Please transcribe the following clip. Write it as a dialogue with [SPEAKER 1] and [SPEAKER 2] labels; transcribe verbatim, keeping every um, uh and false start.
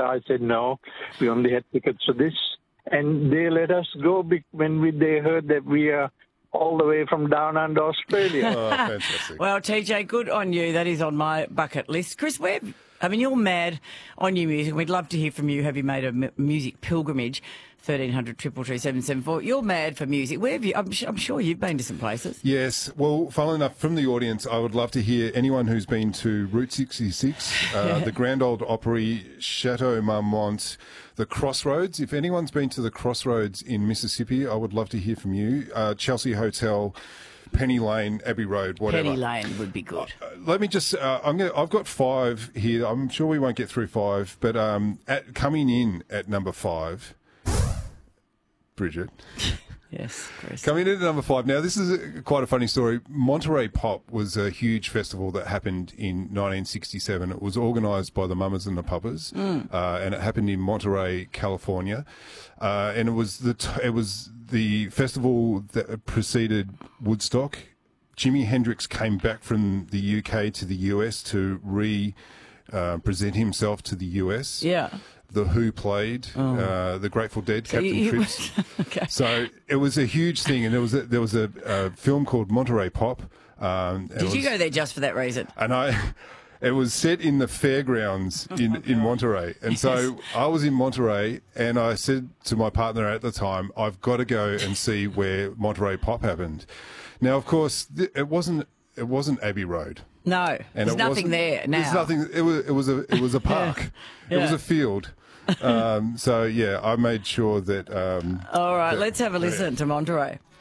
[SPEAKER 1] So I said, no, we only had tickets for this. And they let us go when we, they heard that we are all the way from down under Australia.
[SPEAKER 2] Oh, fantastic.
[SPEAKER 3] Well, T J, good on you. That is on my bucket list. Chris, where, I mean, you're mad on your music. We'd love to hear from you. Have you made a m- music pilgrimage? thirteen hundred, three three three, seven seven four. You're mad for music. Where have you? I'm, I'm sure you've been to some places.
[SPEAKER 2] Yes. Well, funnily enough, from the audience, I would love to hear anyone who's been to Route sixty-six, uh, the Grand Ole Opry, Chateau Marmont, the Crossroads. If anyone's been to the Crossroads in Mississippi, I would love to hear from you. Uh, Chelsea Hotel, Penny Lane, Abbey Road, whatever.
[SPEAKER 3] Penny Lane would be good.
[SPEAKER 2] Uh, let me just, uh, I'm gonna, I've got five here. I'm sure we won't get through five, but um, at, coming in at number five, Bridget.
[SPEAKER 3] Yes, Chris.
[SPEAKER 2] Coming in at number five. Now, this is a, quite a funny story. Monterey Pop was a huge festival that happened in nineteen sixty-seven. It was organised by the Mamas and the Papas, mm. uh, and it happened in Monterey, California. Uh, and it was the t- it was the festival that preceded Woodstock. Jimi Hendrix came back from the U K to the U S to re uh, present himself to the U S.
[SPEAKER 3] Yeah.
[SPEAKER 2] The Who played, oh. uh, the Grateful Dead, so Captain you, Trips. Okay. So it was a huge thing, and there was a, there was a, a film called Monterey Pop. Um,
[SPEAKER 3] Did
[SPEAKER 2] was,
[SPEAKER 3] you go there just for that reason?
[SPEAKER 2] And I, it was set in the fairgrounds in, oh in Monterey, and so yes. I was in Monterey, and I said to my partner at the time, "I've got to go and see where Monterey Pop happened." Now, of course, th- it wasn't it wasn't Abbey Road.
[SPEAKER 3] No,
[SPEAKER 2] and
[SPEAKER 3] there's nothing there now.
[SPEAKER 2] There's nothing. It was it was a it was a park. yeah. It was a field. um, so, yeah, I made sure that... Um,
[SPEAKER 3] All right,
[SPEAKER 2] that,
[SPEAKER 3] let's have a listen
[SPEAKER 2] yeah.
[SPEAKER 3] to Monterey.